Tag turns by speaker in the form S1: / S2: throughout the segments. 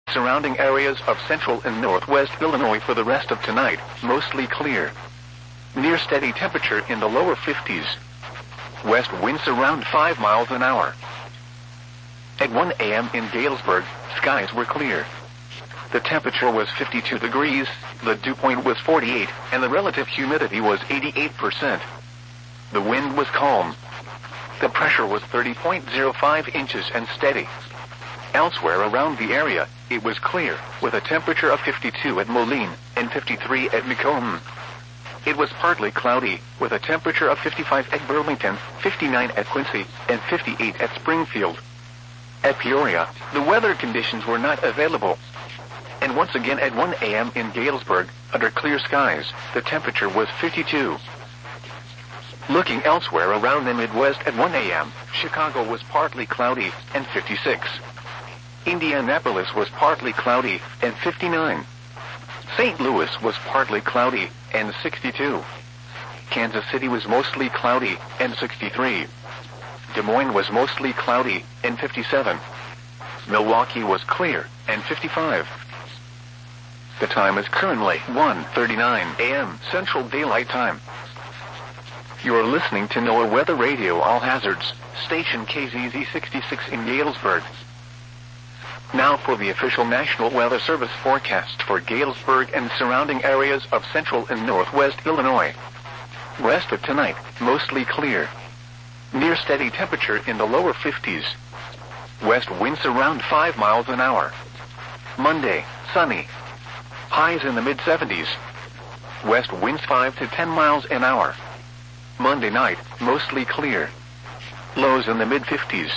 S1: surrounding areas of central and northwest Illinois for the rest of tonight, mostly clear. Near steady temperature in the lower 50s. West winds around 5 miles an hour. At 1 a.m. in Galesburg, skies were clear. The temperature was 52 degrees, the dew point was 48, and the relative humidity was 88%. The wind was calm. The pressure was 30.05 inches and steady. Elsewhere around the area, it was clear, with a temperature of 52 at Moline and 53 at Macomb. It was partly cloudy, with a temperature of 55 at Burlington, 59 at Quincy, and 58 at Springfield. At Peoria, the weather conditions were not available. And once again at 1 a.m. in Galesburg, under clear skies, the temperature was 52. Looking elsewhere around the Midwest at 1 a.m., Chicago was partly cloudy and 56. Indianapolis was partly cloudy and 59. St. Louis was partly cloudy and 62. Kansas City was mostly cloudy and 63. Des Moines was mostly cloudy and 57. Milwaukee was clear and 55. The time is currently 1:39 a.m. Central Daylight Time. You are listening to NOAA Weather Radio All Hazards, station KZZ 66 in Galesburg. Now for the official National Weather Service forecast for Galesburg and surrounding areas of central and northwest Illinois. Rest of tonight, mostly clear. Near steady temperature in the lower 50s. West winds around 5 miles an hour. Monday, sunny. Highs in the mid-70s. West winds 5 to 10 miles an hour. Monday night, mostly clear. Lows in the mid-50s.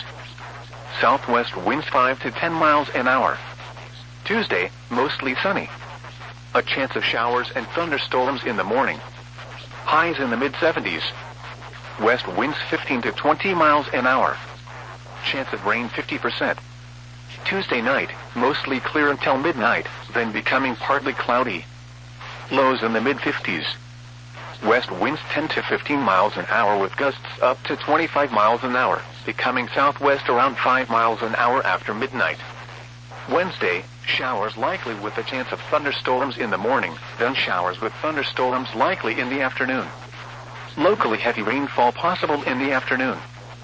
S1: Southwest winds 5 to 10 miles an hour. Tuesday, mostly sunny. A chance of showers and thunderstorms in the morning. Highs in the mid-70s. West winds 15 to 20 miles an hour. Chance of rain 50%. Tuesday night, mostly clear until midnight, then becoming partly cloudy. Lows in the mid-50s. West winds 10 to 15 miles an hour with gusts up to 25 miles an hour, becoming southwest around 5 miles an hour after midnight. Wednesday, showers likely with a chance of thunderstorms in the morning, then showers with thunderstorms likely in the afternoon. Locally heavy rainfall possible in the afternoon.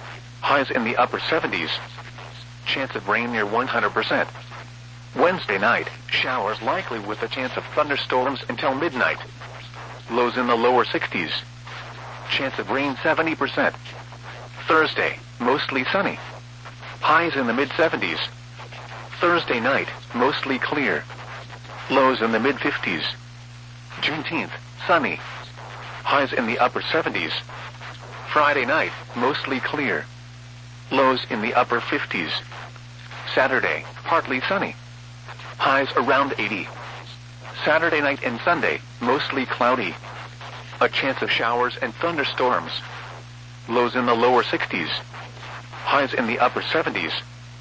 S1: Highs in the upper 70s. Chance of rain near 100%. Wednesday night, showers likely with a chance of thunderstorms until midnight. Lows in the lower 60s. Chance of rain 70%. Thursday, mostly sunny. Highs in the mid-70s. Thursday night, mostly clear. Lows in the mid-50s. Juneteenth, sunny. Highs in the upper 70s. Friday night, mostly clear. Lows in the upper 50s. Saturday, partly sunny. Highs around 80. Saturday night and Sunday, mostly cloudy. A chance of showers and thunderstorms. Lows in the lower 60s. Highs in the upper 70s.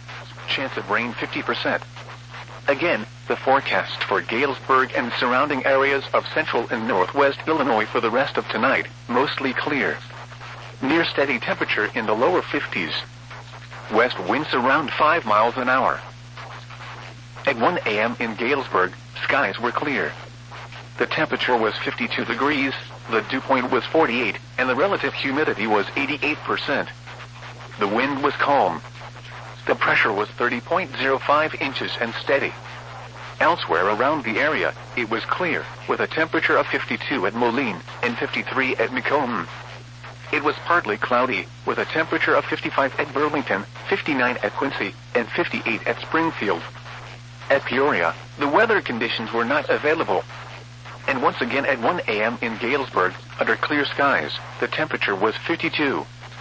S1: Chance of rain 50%. Again, the forecast for Galesburg and surrounding areas of central and northwest Illinois for the rest of tonight, mostly clear. Near steady temperature in the lower 50s. West winds around 5 miles an hour. At 1 a.m. in Galesburg, skies were clear. The temperature was 52 degrees, the dew point was 48, and the relative humidity was 88%. The wind was calm. The pressure was 30.05 inches and steady. Elsewhere around the area, it was clear, with a temperature of 52 at Moline and 53 at Macomb. It was partly cloudy, with a temperature of 55 at Burlington, 59 at Quincy, and 58 at Springfield. At Peoria, the weather conditions were not available. And once again at 1 a.m. in Galesburg, under clear skies, the temperature was 52.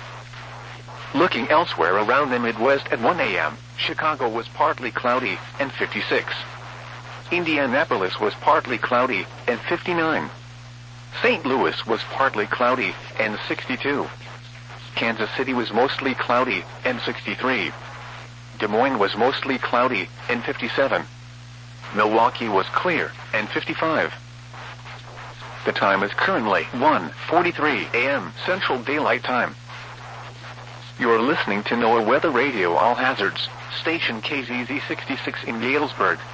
S1: Looking elsewhere around the Midwest at 1 a.m., Chicago was partly cloudy and 56. Indianapolis was partly cloudy and 59. St. Louis was partly cloudy and 62. Kansas City was mostly cloudy and 63. Des Moines was mostly cloudy and 57. Milwaukee was clear and 55. The time is currently 1:43 a.m. Central Daylight Time. You are listening to NOAA Weather Radio All Hazards, station KZZ 66 in Galesburg.